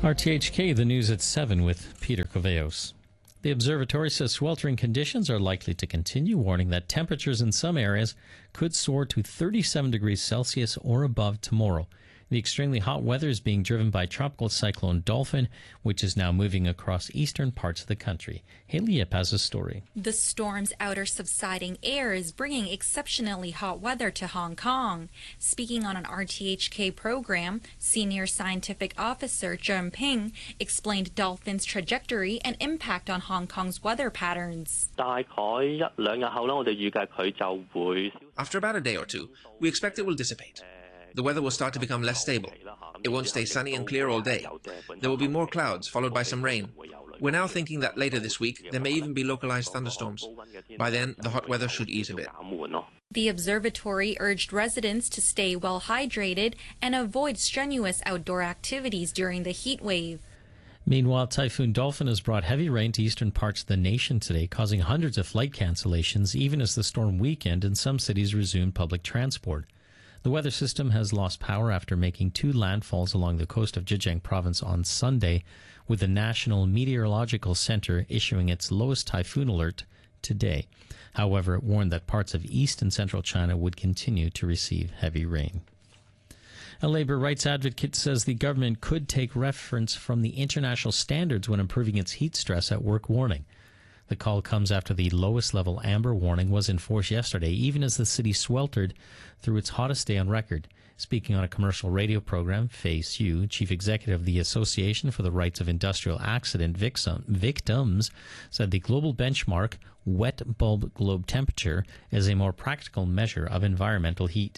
RTHK, the news at 7 with Peter Coveos. The observatory says sweltering conditions are likely to continue, warning that temperatures in some areas could soar to 37 degrees Celsius or above tomorrow. The extremely hot weather is being driven by Tropical Cyclone Dolphin, which is now moving across eastern parts of the country. Haley Yip has a story. The storm's outer subsiding air is bringing exceptionally hot weather to Hong Kong. Speaking on an RTHK program, Senior Scientific Officer Zheng Ping explained Dolphin's trajectory and impact on Hong Kong's weather patterns. After about a day or two, we expect it will dissipate. The weather will start to become less stable. It won't stay sunny and clear all day. There will be more clouds, followed by some rain. We're now thinking that later this week, there may even be localized thunderstorms. By then, the hot weather should ease a bit. The observatory urged residents to stay well hydrated and avoid strenuous outdoor activities during the heat wave. Meanwhile, Typhoon Dolphin has brought heavy rain to eastern parts of the nation today, causing hundreds of flight cancellations, even as the storm weakened and some cities resumed public transport. The weather system has lost power after making 2 landfalls along the coast of Zhejiang province on Sunday, with the National Meteorological Center issuing its lowest typhoon alert today. However, it warned that parts of east and central China would continue to receive heavy rain. A labor rights advocate says the government could take reference from the international standards when improving its heat stress at work warning. The call comes after the lowest level amber warning was in force yesterday, even as the city sweltered through its hottest day on record. Speaking on a commercial radio program, Fei Xu, chief executive of the Association for the Rights of Industrial Accident Victims, said the global benchmark, wet bulb globe temperature, is a more practical measure of environmental heat.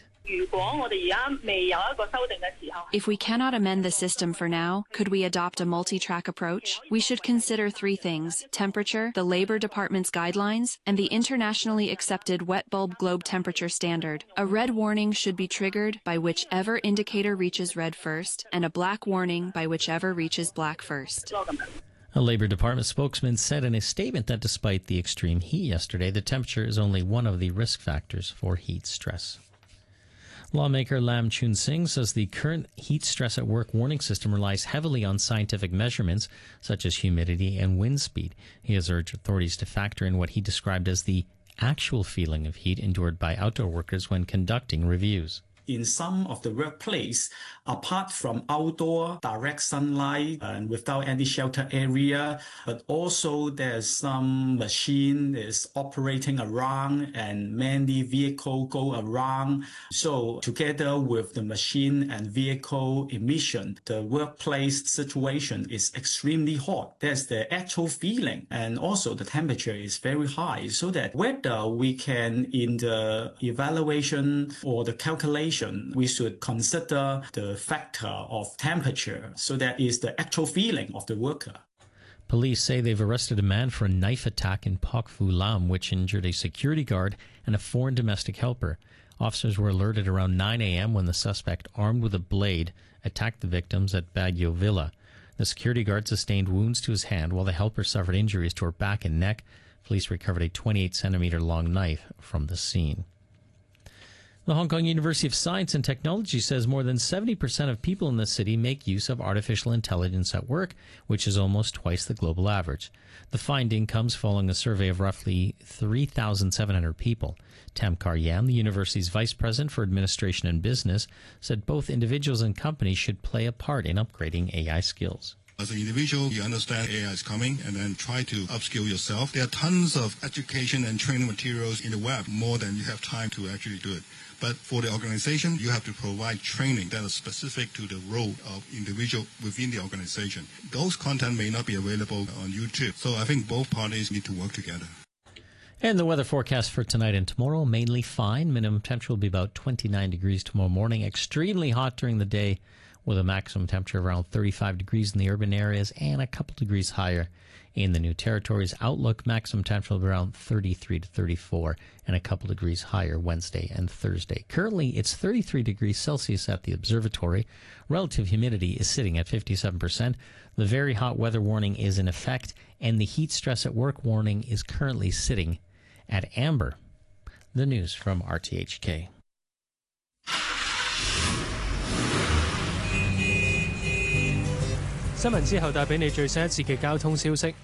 If we cannot amend the system for now, could we adopt a multi-track approach? We should consider 3 things: temperature, the Labor Department's guidelines, and the internationally accepted wet bulb globe temperature standard. A red warning should be triggered by whichever indicator reaches red first, and a black warning by whichever reaches black first. A Labor Department spokesman said in a statement that despite the extreme heat yesterday, the temperature is only one of the risk factors for heat stress. Lawmaker Lam Chun Sing says the current heat stress at work warning system relies heavily on scientific measurements such as humidity and wind speed. He has urged authorities to factor in what he described as the actual feeling of heat endured by outdoor workers when conducting reviews. In some of the workplace, apart from outdoor direct sunlight and without any shelter area, but also there's some machine is operating around and many vehicle go around. So together with the machine and vehicle emission, the workplace situation is extremely hot. That's the actual feeling. And also the temperature is very high, so that whether we can, in the evaluation or the calculation, we should consider the factor of temperature, so that is the actual feeling of the worker. Police say they've arrested a man for a knife attack in Pok Fu Lam, which injured a security guard and a foreign domestic helper. Officers were alerted around 9 a.m. when the suspect, armed with a blade, attacked the victims at Baguio Villa. The security guard sustained wounds to his hand, while the helper suffered injuries to her back and neck. Police recovered a 28-centimeter long knife from the scene. The Hong Kong University of Science and Technology says more than 70% of people in the city make use of artificial intelligence at work, which is almost twice the global average. The finding comes following a survey of roughly 3,700 people. Tam Kar Yam, the university's vice president for administration and business, said both individuals and companies should play a part in upgrading AI skills. As an individual, you understand AI is coming and then try to upskill yourself. There are tons of education and training materials in the web, more than you have time to actually do it. But for the organization, you have to provide training that is specific to the role of individual within the organization. Those content may not be available on YouTube. So I think both parties need to work together. And the weather forecast for tonight and tomorrow, mainly fine. Minimum temperature will be about 29 degrees tomorrow morning. Extremely hot during the day, with a maximum temperature around 35 degrees in the urban areas and a couple degrees higher in the New Territories. Outlook, maximum temperature will be around 33 to 34 and a couple degrees higher Wednesday and Thursday. Currently, it's 33 degrees Celsius at the observatory. Relative humidity is sitting at 57%. The very hot weather warning is in effect, and the heat stress at work warning is currently sitting at amber. The news from RTHK. 新聞之後帶俾你最新一節嘅交通消息。